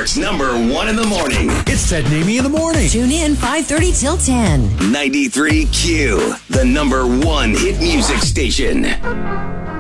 Pittsburgh's number one in the morning. It's Ted and Amy in the morning. Tune in 5:30 till 10. 93Q, the number one hit music station.